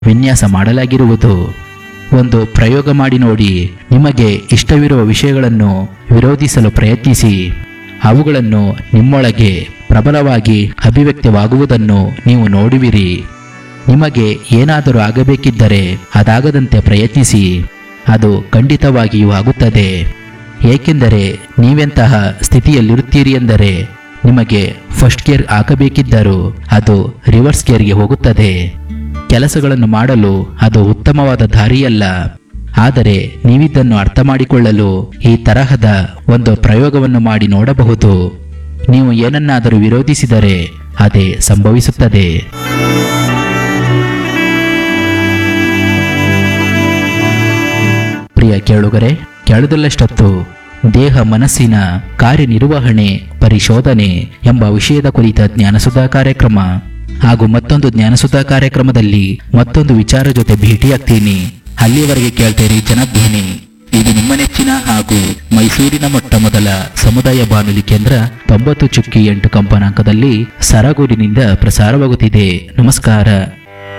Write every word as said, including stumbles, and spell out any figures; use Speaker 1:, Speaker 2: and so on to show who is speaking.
Speaker 1: ವಿನ್ಯಾಸ ಮಾಡಲಾಗಿರುವುದು. ಒಂದು ಪ್ರಯೋಗ ಮಾಡಿ ನೋಡಿ. ನಿಮಗೆ ಇಷ್ಟವಿರುವ ವಿಷಯಗಳನ್ನು ವಿರೋಧಿಸಲು ಪ್ರಯತ್ನಿಸಿ. ಅವುಗಳನ್ನು ನಿಮ್ಮೊಳಗೆ ಪ್ರಬಲವಾಗಿ ಅಭಿವ್ಯಕ್ತವಾಗುವುದನ್ನು ನೀವು ನೋಡುವಿರಿ. ನಿಮಗೆ ಏನಾದರೂ ಆಗಬೇಕಿದ್ದರೆ ಅದಾಗದಂತೆ ಪ್ರಯತ್ನಿಸಿ. ಅದು ಖಂಡಿತವಾಗಿಯೂ ಆಗುತ್ತದೆ. ಏಕೆಂದರೆ ನೀವೆಂತಹ ಸ್ಥಿತಿಯಲ್ಲಿರುತ್ತೀರಿ ಎಂದರೆ ನಿಮಗೆ ಫಸ್ಟ್ ಗೇರ್ ಹಾಕಬೇಕಿದ್ದರೂ ಅದು ರಿವರ್ಸ್ ಗೇರ್ಗೆ ಹೋಗುತ್ತದೆ. ಕೆಲಸಗಳನ್ನು ಮಾಡಲು ಅದು ಉತ್ತಮವಾದ ದಾರಿಯಲ್ಲ. ಆದರೆ ನೀವಿದನ್ನು ಅರ್ಥ ಮಾಡಿಕೊಳ್ಳಲು ಈ ತರಹದ ಒಂದು ಪ್ರಯೋಗವನ್ನು ಮಾಡಿ ನೋಡಬಹುದು. ನೀವು ಏನನ್ನಾದರೂ ವಿರೋಧಿಸಿದರೆ ಅದೇ ಸಂಭವಿಸುತ್ತದೆ. ಪ್ರಿಯ ಕೇಳುಗರೆ, ಕೇಳದಲ್ಲಷ್ಟೊತ್ತು ದೇಹ ಮನಸ್ಸಿನ ಕಾರ್ಯನಿರ್ವಹಣೆ ಪರಿಶೋಧನೆ ಎಂಬ ವಿಷಯದ ಕುರಿತ ಜ್ಞಾನಸುಧಾ ಕಾರ್ಯಕ್ರಮ ಹಾಗೂ ಮತ್ತೊಂದು ಜ್ಞಾನಸುಧಾ ಕಾರ್ಯಕ್ರಮದಲ್ಲಿ ಮತ್ತೊಂದು ವಿಚಾರ ಜೊತೆ ಭೇಟಿಯಾಗ್ತೀನಿ. ಅಲ್ಲಿಯವರೆಗೆ ಕೇಳ್ತೇರಿ ಜನಧ್ವನಿ. ಇದು ನಿಮ್ಮ ನೆಚ್ಚಿನ ಹಾಗೂ ಮೈಸೂರಿನ ಮೊಟ್ಟ ಮೊದಲ ಸಮುದಾಯ ಬಾನುಲಿ ಕೇಂದ್ರ ತೊಂಬತ್ತು ಚುಕ್ಕಿ ಎಂಟು ಕಂಪನಾಂಕದಲ್ಲಿ ಸರಗೂರಿನಿಂದ ಪ್ರಸಾರವಾಗುತ್ತಿದೆ. ನಮಸ್ಕಾರ.